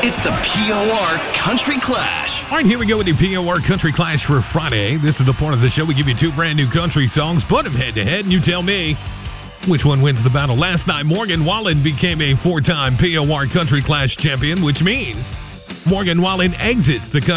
It's the POR Country Clash. All right, here we go with the POR Country Clash for Friday. This is the part of the show we give you two brand new country songs, put them head to head, and you tell me which one wins the battle. Last night, Morgan Wallen became a four-time POR Country Clash champion, which means Morgan Wallen exits the